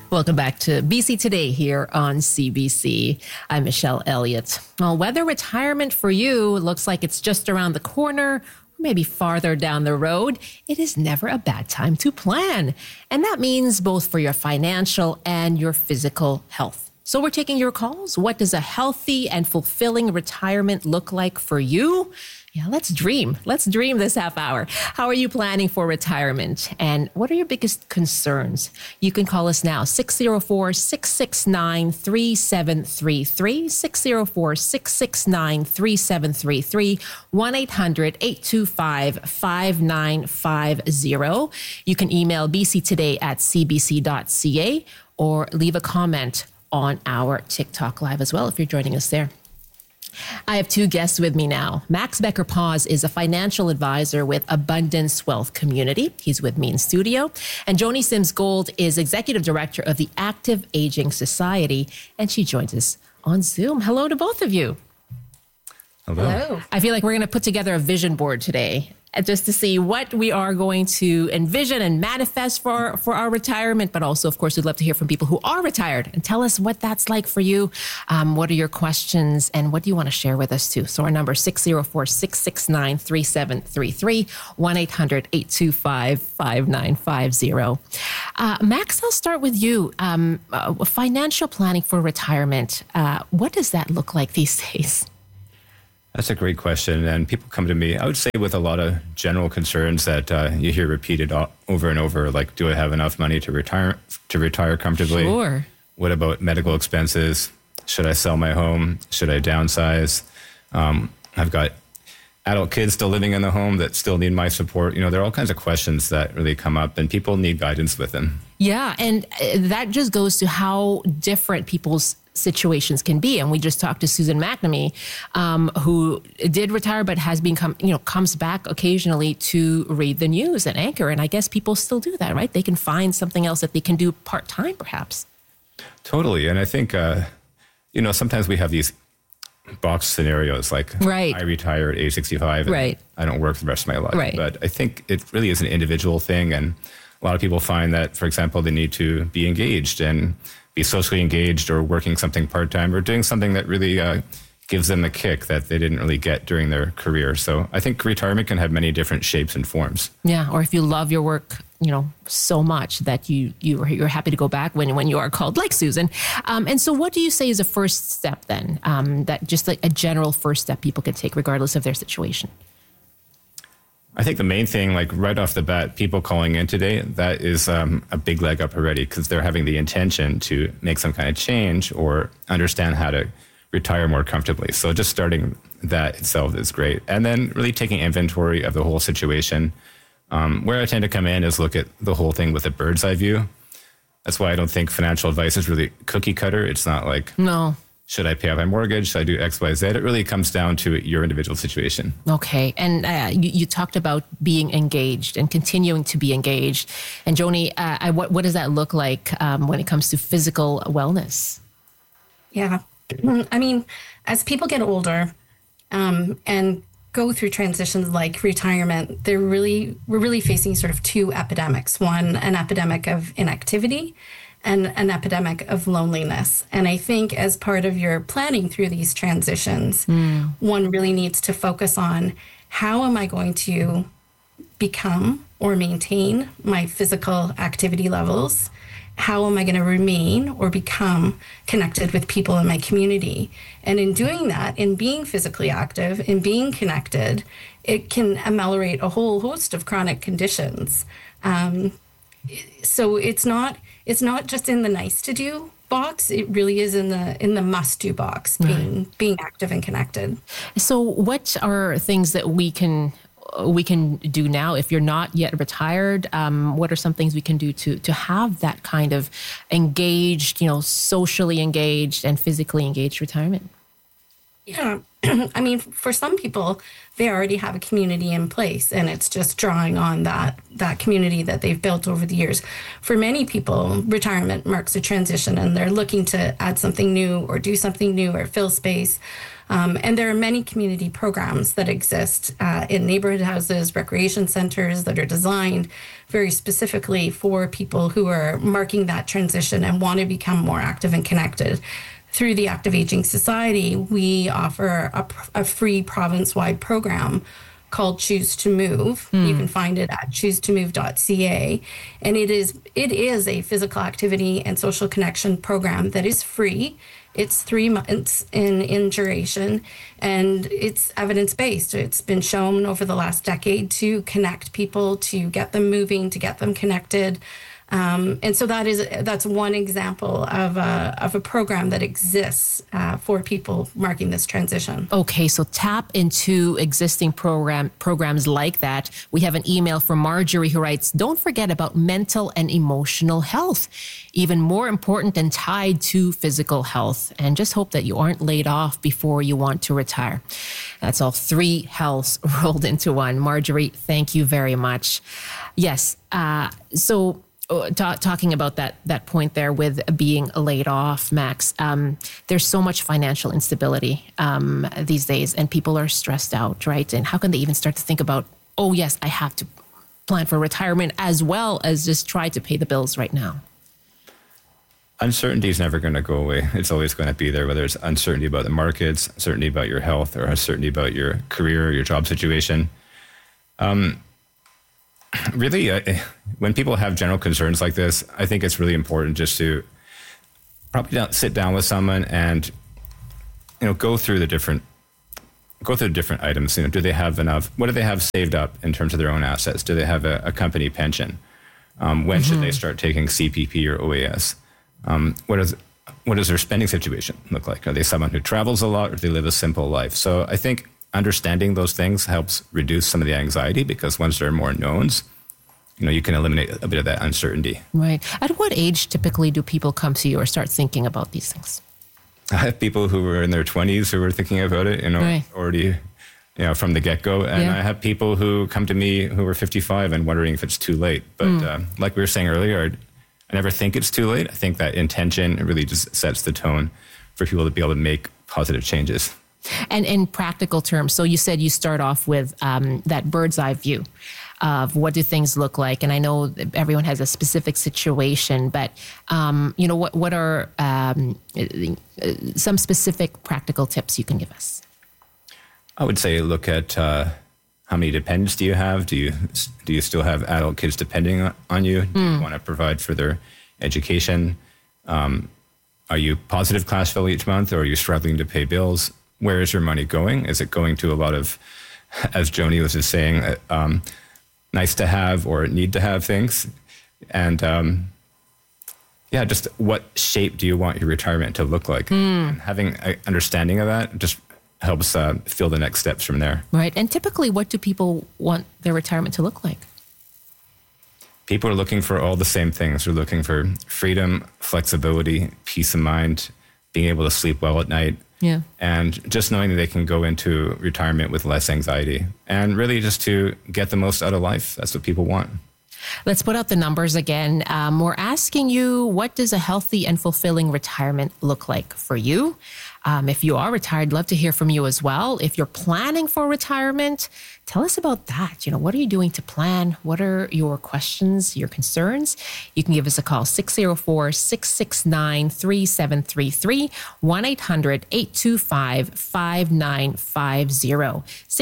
Welcome back to BC Today here on CBC. I'm Michelle Elliott. Well, whether retirement for you looks like it's just around the corner, or maybe farther down the road, it is never a bad time to plan. And that means both for your financial and your physical health. So we're taking your calls. What does a healthy and fulfilling retirement look like for you? Yeah, let's dream. Let's dream this half hour. How are you planning for retirement? And what are your biggest concerns? You can call us now, 604-669-3733, 604-669-3733, 1-800-825-5950. You can email bctoday@cbc.ca or leave a comment on our TikTok Live as well if you're joining us there. I have two guests with me now. Max Becker-Paz is a financial advisor with Abundance Wealth Community. He's with me in studio. And Joni Sims-Gold is executive director of the Active Aging Society, and she joins us on Zoom. Hello to both of you. Hello. I feel like we're going to put together a vision board today just to see what we are going to envision and manifest for our retirement. But also, of course, we'd love to hear from people who are retired and tell us what that's like for you. What are your questions and what do you want to share with us too? So our number is 604-669-3733, 1-800-825-5950. Max, I'll start with you. Financial planning for retirement. What does that look like these days? That's a great question. And people come to me, I would say, with a lot of general concerns that you hear repeated over and over, like, do I have enough money to retire comfortably? Sure. What about medical expenses? Should I sell my home? Should I downsize? I've got adult kids still living in the home that still need my support. You know, there are all kinds of questions that really come up and people need guidance with them. Yeah. And that just goes to how different people's situations can be. And we just talked to Susan McNamee, who did retire, but has comes back occasionally to read the news and anchor. And I guess people still do that, right? They can find something else that they can do part-time, perhaps. Totally. And I think, sometimes we have these box scenarios, like right. I retire at age 65 and right. I don't work for the rest of my life. Right. But I think it really is an individual thing. And a lot of people find that, for example, they need to be engaged and be socially engaged or working something part-time or doing something that really gives them a kick that they didn't really get during their career. So I think retirement can have many different shapes and forms. Yeah, or if you love your work, so much that you're happy to go back when you are called, like Susan. And so what do you say is a first step then, that just like a general first step people can take regardless of their situation? I think the main thing, like right off the bat, people calling in today, that is a big leg up already because they're having the intention to make some kind of change or understand how to retire more comfortably. So just starting that itself is great. And then really taking inventory of the whole situation. Where I tend to come in is look at the whole thing with a bird's eye view. That's why I don't think financial advice is really cookie cutter. It's not like... No. Should I pay off my mortgage? Should I do X, Y, Z? It really comes down to your individual situation. Okay. And you talked about being engaged and continuing to be engaged. And Joni, what does that look like when it comes to physical wellness? Yeah. I mean, as people get older and go through transitions like retirement, we're really facing sort of two epidemics. One, an epidemic of inactivity, and an epidemic of loneliness. And I think as part of your planning through these transitions, one really needs to focus on how am I going to become or maintain my physical activity levels? How am I going to remain or become connected with people in my community? And in doing that, in being physically active, in being connected, it can ameliorate a whole host of chronic conditions. So it's not just in the nice to do box. It really is in the must do box, being active and connected. So what are things that we can do now if you're not yet retired? What are some things we can do to have that kind of engaged, socially engaged and physically engaged retirement? Yeah. I mean, for some people, they already have a community in place and it's just drawing on that community that they've built over the years. For many people, retirement marks a transition and they're looking to add something new or do something new or fill space. And there are many community programs that exist in neighborhood houses, recreation centers that are designed very specifically for people who are marking that transition and want to become more active and connected. Through the Active Aging Society, we offer a free province-wide program called Choose to Move. You can find it at choosetomove.ca. And it is a physical activity and social connection program that is free. It's 3 months in duration, and it's evidence-based. It's been shown over the last decade to connect people, to get them moving, to get them connected. And so that's one example of a program that exists for people marking this transition. Okay, so tap into existing programs like that. We have an email from Marjorie who writes, don't forget about mental and emotional health, even more important and tied to physical health. And just hope that you aren't laid off before you want to retire. That's all 3 healths rolled into one. Marjorie, thank you very much. Yes, talking about that point there with being laid off, Max, there's so much financial instability these days, and people are stressed out, right? And how can they even start to think about, oh, yes, I have to plan for retirement as well as just try to pay the bills right now? Uncertainty is never going to go away. It's always going to be there, whether it's uncertainty about the markets, uncertainty about your health, or uncertainty about your career, your job situation. Really, when people have general concerns like this, I think it's really important just to probably sit down with someone and, go through the different items. Do they have enough? What do they have saved up in terms of their own assets? Do they have a company pension? When should they start taking CPP or OAS? What does their spending situation look like? Are they someone who travels a lot, or do they live a simple life? So I think understanding those things helps reduce some of the anxiety, because once there are more knowns, you can eliminate a bit of that uncertainty. Right. At what age typically do people come to you or start thinking about these things? I have people who were in their 20s who were thinking about it, right. already, from the get-go. And I have people who come to me who are 55 and wondering if it's too late. But like we were saying earlier, I never think it's too late. I think that intention really just sets the tone for people to be able to make positive changes. And in practical terms, so you said you start off with that bird's eye view of what do things look like. And I know everyone has a specific situation, but, what are some specific practical tips you can give us? I would say look at how many dependents do you have? Do you still have adult kids depending on you? Do you want to provide for their education? Are you positive cash flow each month, or are you struggling to pay bills? Where is your money going? Is it going to a lot of, as Joni was just saying, nice to have or need to have things? And just what shape do you want your retirement to look like? And having an understanding of that just helps fill the next steps from there. Right. And typically, what do people want their retirement to look like? People are looking for all the same things. They're looking for freedom, flexibility, peace of mind, being able to sleep well at night. Yeah. And just knowing that they can go into retirement with less anxiety, and really just to get the most out of life. That's what people want. Let's put out the numbers again. We're asking you, what does a healthy and fulfilling retirement look like for you? If you are retired, love to hear from you as well. If you're planning for retirement, tell us about that. What are you doing to plan? What are your questions, your concerns? You can give us a call, 604-669-3733, 1-800-825-5950,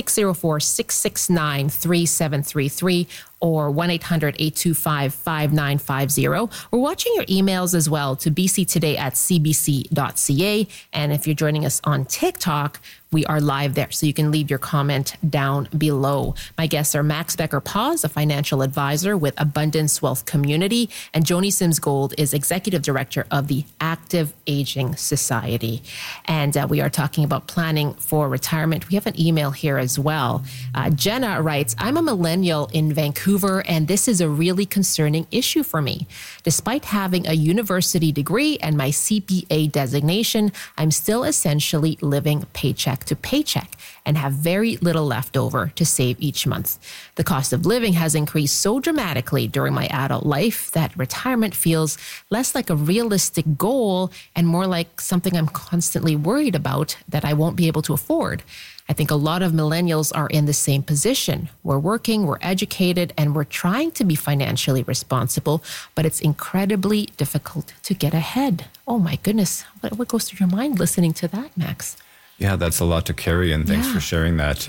604-669-3733, or 1-800-825-5950. We're watching your emails as well to bctoday@cbc.ca. And if you're joining us on TikTok, we are live there, so you can leave your comment down below. My guests are Max Becker-Paz, a financial advisor with Abundance Wealth Community, and Joni Sims Gold is executive director of the Active Aging Society. And we are talking about planning for retirement. We have an email here as well. Jenna writes, I'm a millennial in Vancouver, and this is a really concerning issue for me. Despite having a university degree and my CPA designation, I'm still essentially living paycheck paycheck to paycheck and have very little left over to save each month. The cost of living has increased so dramatically during my adult life that retirement feels less like a realistic goal and more like something I'm constantly worried about that I won't be able to afford. I think a lot of millennials are in the same position. We're working, we're educated, and we're trying to be financially responsible, but it's incredibly difficult to get ahead. Oh my goodness. What goes through your mind listening to that, Max? Yeah, that's a lot to carry, and thanks for sharing that.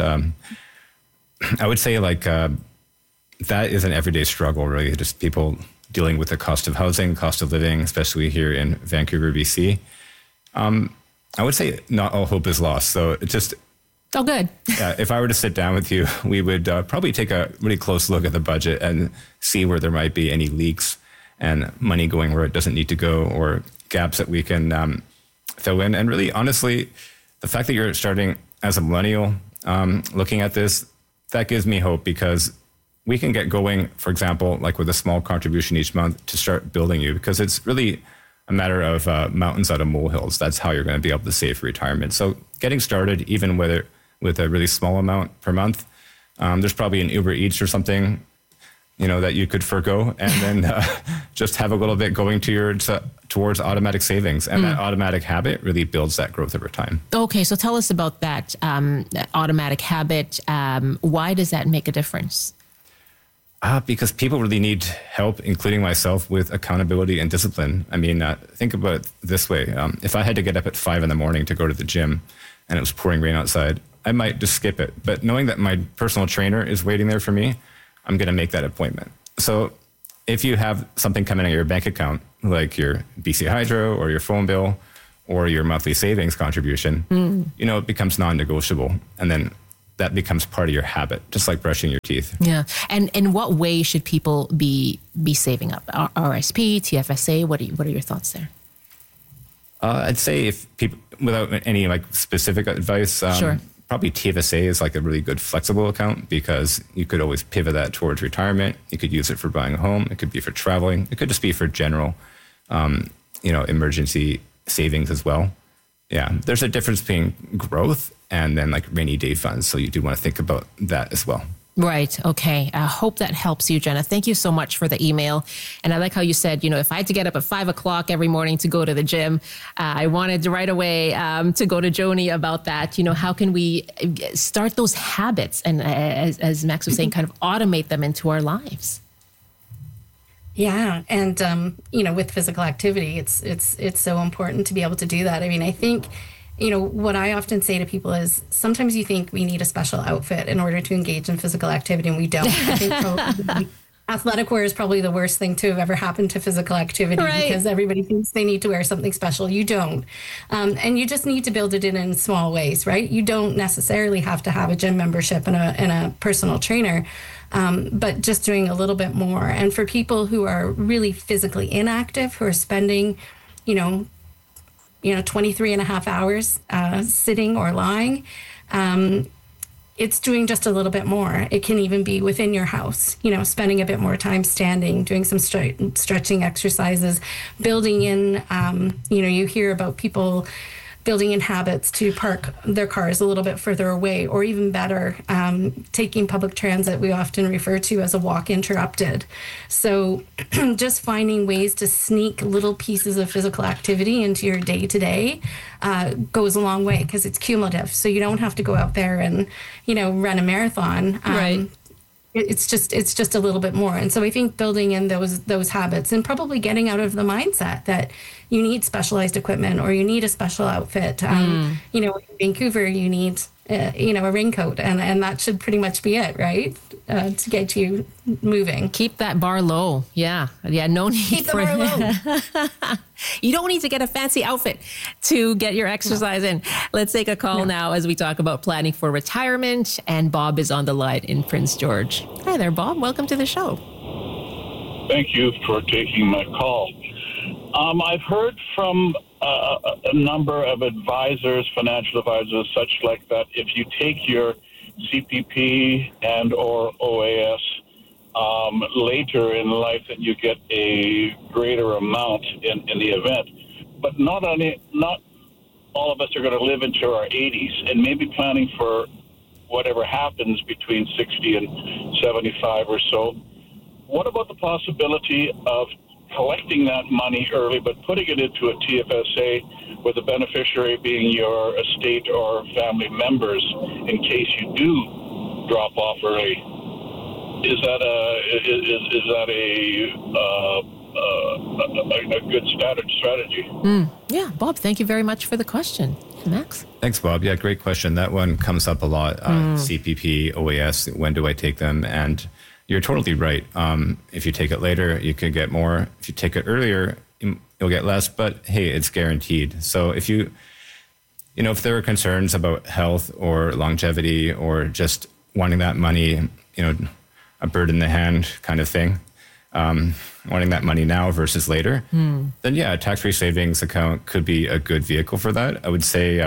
I would say that is an everyday struggle, really, just people dealing with the cost of housing, cost of living, especially here in Vancouver, BC. I would say not all hope is lost. So it just... Oh, good. Yeah, if I were to sit down with you, we would probably take a really close look at the budget and see where there might be any leaks and money going where it doesn't need to go, or gaps that we can fill in. And really, honestly, the fact that you're starting as a millennial looking at this, that gives me hope, because we can get going, for example, like with a small contribution each month to start building you, because it's really a matter of mountains out of molehills. That's how you're going to be able to save for retirement. So getting started, even with a really small amount per month, there's probably an Uber Eats or something, that you could forgo, and then just have a little bit going towards automatic savings. And that automatic habit really builds that growth over time. Okay, so tell us about that automatic habit. Why does that make a difference? Because people really need help, including myself, with accountability and discipline. I mean, think about it this way. If I had to get up at 5 a.m. to go to the gym and it was pouring rain outside, I might just skip it. But knowing that my personal trainer is waiting there for me, I'm going to make that appointment. So if you have something coming out of your bank account, like your BC Hydro or your phone bill or your monthly savings contribution, it becomes non-negotiable. And then that becomes part of your habit, just like brushing your teeth. Yeah. And in what way should people be saving up? RSP, TFSA, what are your thoughts there? I'd say if people, without any specific advice, Sure. Probably TFSA is a really good flexible account, because you could always pivot that towards retirement. You could use it for buying a home. It could be for traveling. It could just be for general, emergency savings as well. Yeah, there's a difference between growth and then rainy day funds. So you do want to think about that as well. Right. Okay. I hope that helps you, Jenna. Thank you so much for the email. And I like how you said, if I had to get up at 5 o'clock every morning to go to the gym, I wanted right away to go to Joni about that. How can we start those habits and, as Max was saying, kind of automate them into our lives? Yeah. And, with physical activity, it's so important to be able to do that. I mean, I think, what I often say to people is sometimes you think we need a special outfit in order to engage in physical activity, and we don't. I think probably athletic wear is probably the worst thing to have ever happened to physical activity, right? Because everybody thinks they need to wear something special. You don't. And you just need to build it in small ways, right? You don't necessarily have to have a gym membership and a personal trainer. But just doing a little bit more. And for people who are really physically inactive, who are spending, 23 and a half hours sitting or lying, it's doing just a little bit more. It can even be within your house, spending a bit more time standing, doing some stretching exercises, building in, you hear about people building in habits to park their cars a little bit further away, or even better, taking public transit, we often refer to as a walk interrupted. So just finding ways to sneak little pieces of physical activity into your day-to-day goes a long way, because it's cumulative. So you don't have to go out there and, run a marathon. Right. It's just a little bit more. And so I think building in those habits, and probably getting out of the mindset that you need specialized equipment or you need a special outfit. In Vancouver, you need a raincoat, and that should pretty much be it, right? To get you moving. Keep that bar low. Yeah. No need Keep the bar low. You don't need to get a fancy outfit to get your exercise in. Let's take a call now as we talk about planning for retirement. And Bob is on the line in Prince George. Hi there, Bob. Welcome to the show. Thank you for taking my call. I've heard from a number of advisors, financial advisors, such like that, if you take your CPP and or OAS later in life, that you get a greater amount in the event. But not all of us are going to live into our 80s and maybe planning for whatever happens between 60 and 75 or so. What about the possibility of collecting that money early but putting it into a TFSA with the beneficiary being your estate or family members in case you do drop off early? Is that a good standard strategy? Yeah, Bob, thank you very much for the question. Max? Thanks, Bob. Yeah, great question. That one comes up a lot. CPP, OAS, when do I take them? And you're totally right. If you take it later, you could get more. If you take it earlier, you'll get less. But hey, it's guaranteed. So if if there are concerns about health or longevity or just wanting that money, a bird in the hand kind of thing, wanting that money now versus later, then yeah, a tax-free savings account could be a good vehicle for that. I would say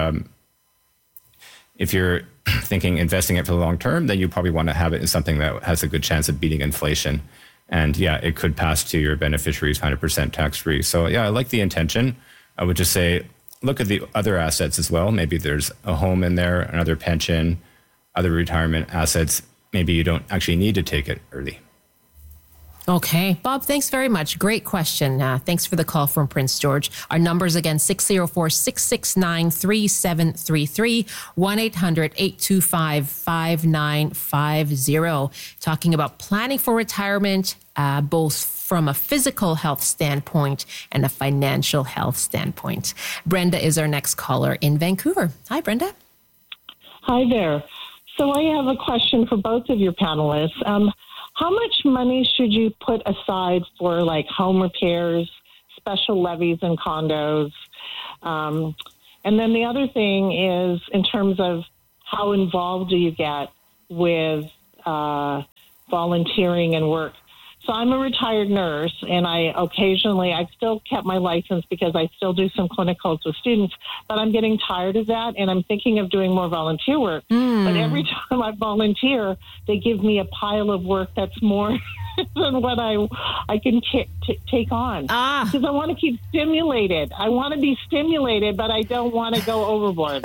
if you're thinking investing it for the long term, then you probably want to have it in something that has a good chance of beating inflation. And yeah, it could pass to your beneficiaries 100% tax-free. So yeah, I like the intention. I would just say, look at the other assets as well. Maybe there's a home in there, another pension, other retirement assets. Maybe you don't actually need to take it early. Okay. Bob, thanks very much. Great question. Thanks for the call from Prince George. Our numbers again, 604-669-3733, 1-800-825-5950. Talking about planning for retirement, both from a physical health standpoint and a financial health standpoint. Brenda is our next caller in Vancouver. Hi, Brenda. Hi there. So I have a question for both of your panelists. How much money should you put aside for like home repairs, special levies in condos? And then the other thing is in terms of how involved do you get with volunteering and work? So I'm a retired nurse, and I've still kept my license because I still do some clinicals with students, but I'm getting tired of that, and I'm thinking of doing more volunteer work. But every time I volunteer, they give me a pile of work that's more than what I can take on. Because I want to keep stimulated. I want to be stimulated, but I don't want to go overboard.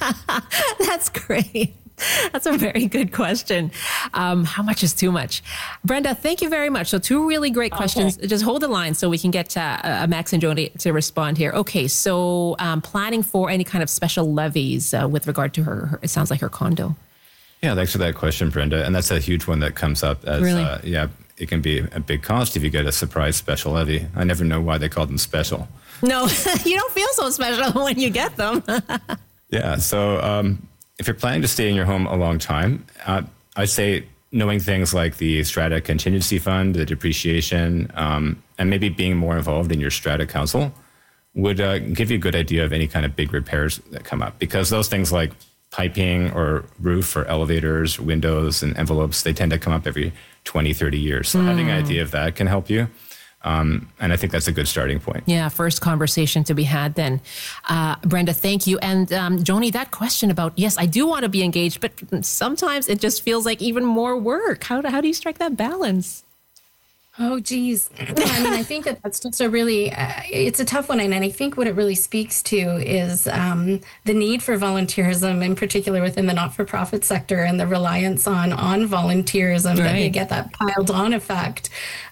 That's great. That's a very good question. How much is too much? Brenda, thank you very much. So 2 really great questions. Okay. Just hold the line so we can get Max and Joni to respond here. Okay, so planning for any kind of special levies with regard to her, it sounds like her condo. Yeah, thanks for that question, Brenda. And that's a huge one that comes up as, really? It can be a big cost if you get a surprise special levy. I never know why they call them special. No, you don't feel so special when you get them. Yeah, so if you're planning to stay in your home a long time, I'd say knowing things like the Strata Contingency Fund, the depreciation, and maybe being more involved in your Strata Council would give you a good idea of any kind of big repairs that come up. Because those things like piping or roof or elevators, windows and envelopes, they tend to come up every 20, 30 years. So having an idea of that can help you. And I think that's a good starting point. Yeah, first conversation to be had then. Brenda, thank you. And Joni, that question about, yes, I do want to be engaged, but sometimes it just feels like even more work. How do you strike that balance? Oh, geez. I think that's just a really, it's a tough one. And I think what it really speaks to is the need for volunteerism, in particular within the not-for-profit sector, and the reliance on volunteerism, right, that you get that piled on effect.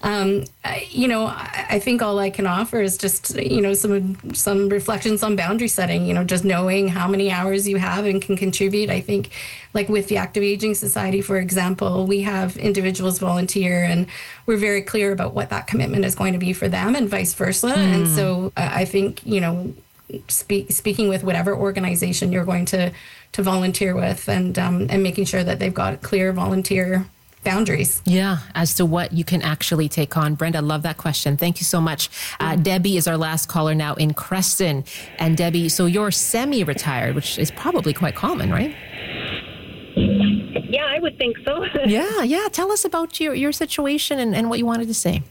I think all I can offer is just, some reflections on boundary setting, just knowing how many hours you have and can contribute. I think like with the Active Aging Society, for example, we have individuals volunteer and we're very clear about what that commitment is going to be for them and vice versa. And so I think, speaking with whatever organization you're going to volunteer with and making sure that they've got clear volunteer boundaries. Yeah, as to what you can actually take on. Brenda, love that question. Thank you so much. Debbie is our last caller now in Creston. And Debbie, so you're semi-retired, which is probably quite common, right? Yeah, I would think so. Yeah. Tell us about your situation and what you wanted to say.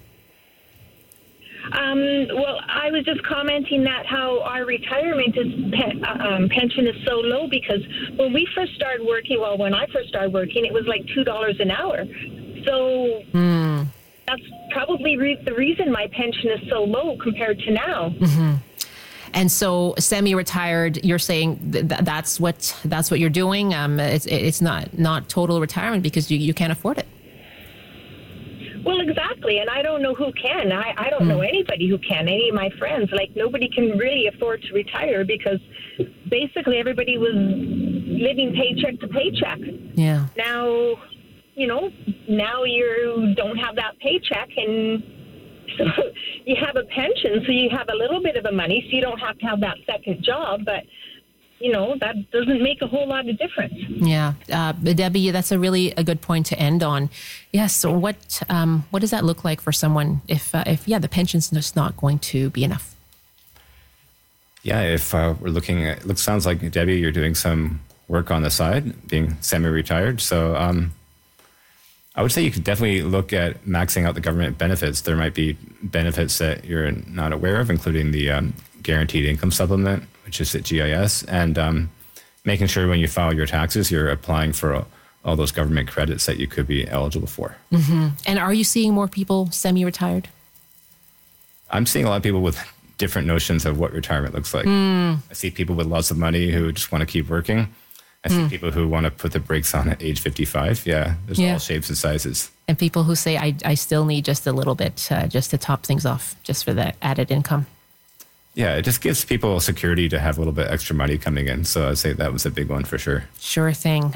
Well, I was just commenting that how our retirement pension is so low because when I first started working, it was like $2 an hour. So that's probably the reason my pension is so low compared to now. Mm-hmm. And so semi-retired, you're saying that's what you're doing. It's not total retirement because you can't afford it. Well, exactly. And I don't know who can. I don't know anybody who can, any of my friends. Like, nobody can really afford to retire because basically everybody was living paycheck to paycheck. Yeah. Now, now you don't have that paycheck, and so you have a pension, so you have a little bit of a money, so you don't have to have that second job. But that doesn't make a whole lot of difference. Yeah. Debbie, that's a good point to end on. Yes. So what does that look like for someone if the pension's just not going to be enough? Yeah. If we're looking at, sounds like, Debbie, you're doing some work on the side, being semi-retired. So I would say you could definitely look at maxing out the government benefits. There might be benefits that you're not aware of, including the guaranteed income supplement, which is at GIS, and making sure when you file your taxes, you're applying for all those government credits that you could be eligible for. Mm-hmm. And are you seeing more people semi-retired? I'm seeing a lot of people with different notions of what retirement looks like. I see people with lots of money who just want to keep working. I see people who want to put the brakes on at age 55. Yeah, there's all shapes and sizes. And people who say, I still need just a little bit just to top things off, just for that added income. Yeah, it just gives people security to have a little bit extra money coming in. So I'd say that was a big one for sure. Sure thing.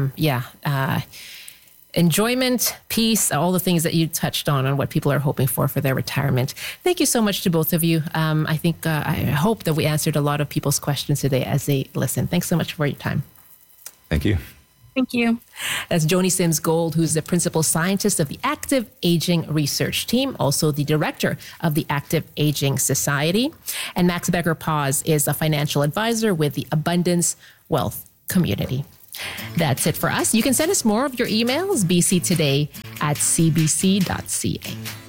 Enjoyment, peace, all the things that you touched on what people are hoping for their retirement. Thank you so much to both of you. I hope that we answered a lot of people's questions today as they listen. Thanks so much for your time. Thank you. Thank you. That's Joni Sims Gold, who's the principal scientist of the Active Aging Research Team, also the director of the Active Aging Society. And Max Becker-Paz is a financial advisor with the Abundance Wealth Community. That's it for us. You can send us more of your emails, bctoday@cbc.ca.